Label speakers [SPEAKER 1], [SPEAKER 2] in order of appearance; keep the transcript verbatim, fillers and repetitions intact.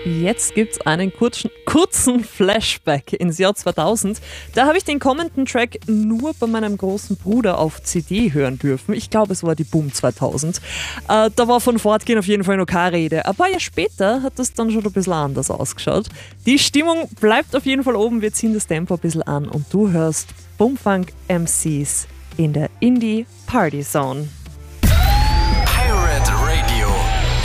[SPEAKER 1] Jetzt gibt's einen kurzen, kurzen Flashback ins Jahr zweitausend. Da habe ich den kommenden Track nur bei meinem großen Bruder auf C D hören dürfen. Ich glaube, es war die Boom zweitausend. Äh, da war von Fortgehen auf jeden Fall noch keine Rede. Ein paar Jahre später hat das dann schon ein bisschen anders ausgeschaut. Die Stimmung bleibt auf jeden Fall oben. Wir ziehen das Tempo ein bisschen an und du hörst Bumfunk M Cs in der Indie Party Zone.